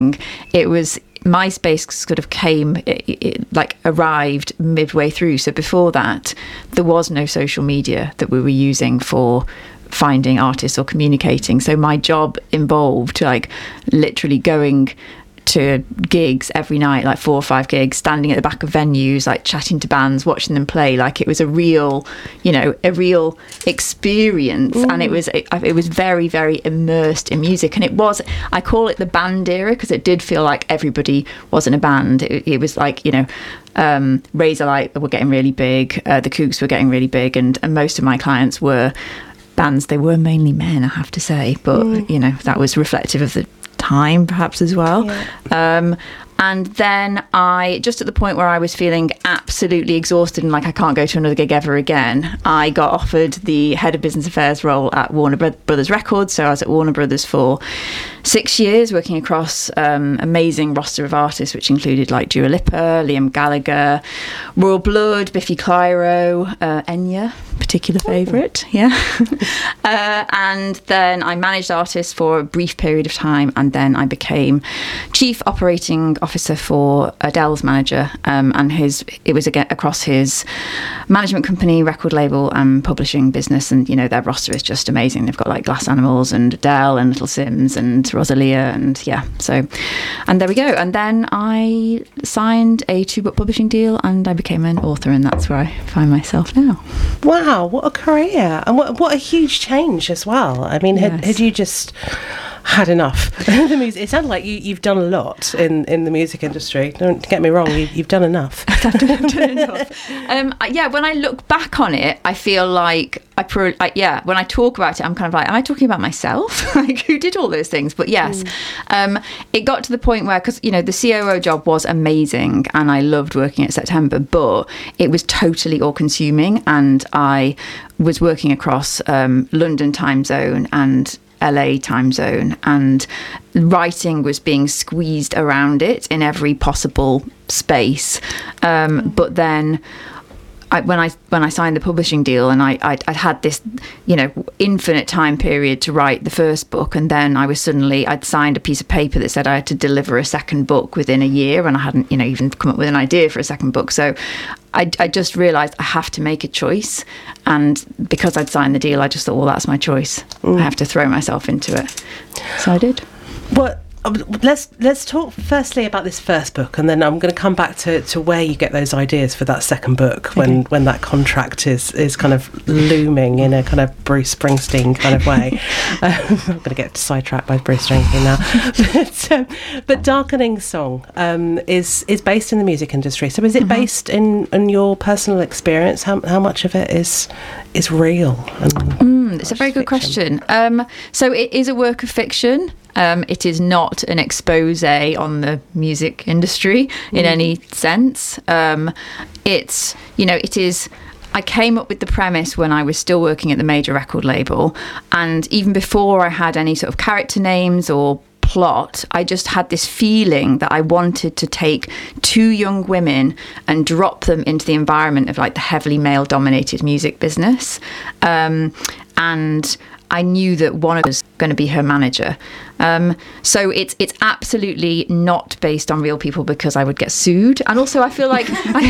it was MySpace sort of arrived midway through. So before that, there was no social media that we were using for finding artists or communicating. So my job involved literally going to gigs every night, 4 or 5 gigs, standing at the back of venues, chatting to bands, watching them play. It was a real experience. And it was very, very immersed in music. And I call it the band era, because it did feel like everybody was in a band. It was Razorlight were getting really big, the Kooks were getting really big, and most of my clients were bands. They were mainly men, I have to say, but that was reflective of the time perhaps as well. And then I, just at the point where I was feeling absolutely exhausted and I can't go to another gig ever again, I got offered the head of business affairs role at Warner Brothers Records. So I was at Warner Brothers for 6 years, working across amazing roster of artists, which included Dua Lipa, Liam Gallagher, Royal Blood, Biffy Clyro, Enya, particular favourite, and then I managed artists for a brief period of time, and then I became chief operating officer for Adele's manager, and it was again across his management company, record label, and publishing business. And their roster is just amazing. They've got Glass Animals and Adele and Little Sims and Rosalia, and and there we go. And then I signed a 2-book publishing deal, and I became an author, and that's where I find myself now. Wow, what a career, and what a huge change as well. I mean, had you just had enough? The music, it sounds like you've done a lot in the music industry. Don't get me wrong, you've done enough. I've done enough. When I look back on it, I feel like when I talk about it, I'm kind of am I talking about myself? Who did all those things? But yes, it got to the point where, because the COO job was amazing and I loved working at September, but it was totally all-consuming, and I was working across London time zone and LA time zone, and writing was being squeezed around it in every possible space. But then when I signed the publishing deal, and I'd had this infinite time period to write the first book, and then I'd signed a piece of paper that said I had to deliver a second book within a year, and I hadn't even come up with an idea for a second book. So I just realised I have to make a choice, and because I'd signed the deal, I just thought, well, that's my choice. I have to throw myself into it. So I did. Let's talk firstly about this first book, and then I'm going to come back to where you get those ideas for that second book, when that contract is kind of looming in a kind of Bruce Springsteen kind of way. I'm going to get sidetracked by Bruce Springsteen now. But Darkening Song is based in the music industry. So is it based in your personal experience? How much of it is real? It's a very good question. So it is a work of fiction. It is not an expose on the music industry in any sense. It is. I came up with the premise when I was still working at the major record label, and even before I had any sort of character names or plot, I just had this feeling that I wanted to take 2 young women and drop them into the environment of the heavily male-dominated music business, and I knew that one of us was going to be her manager. So it's absolutely not based on real people, because I would get sued. And also I feel like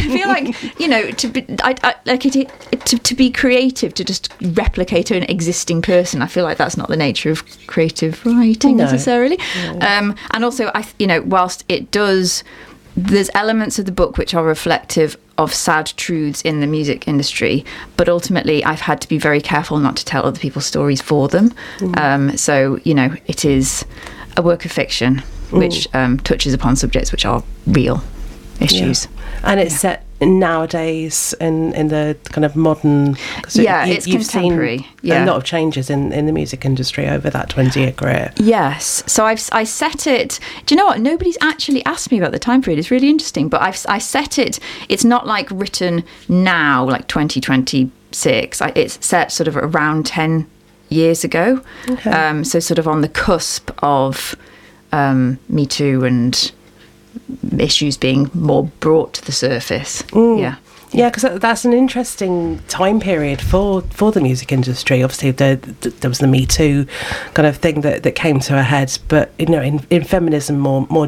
to be creative, to just replicate an existing person, I feel like that's not the nature of creative writing necessarily. No. And also whilst it does, there's elements of the book which are reflective of sad truths in the music industry, but ultimately I've had to be very careful not to tell other people's stories for them. So it is a work of fiction which touches upon subjects which are real issues. And it's set nowadays in the kind of modern... it's contemporary. Seen a lot of changes in the music industry over that 20-year career. Yes. So I set it... Do you know what? Nobody's actually asked me about the time period. It's really interesting. But I set it... It's not written now, 2026. It's set sort of around 10 years ago. Okay. So sort of on the cusp of Me Too and issues being more brought to the surface. Yeah, because that's an interesting time period for the music industry. Obviously there was the Me Too kind of thing that came to a head, but in feminism more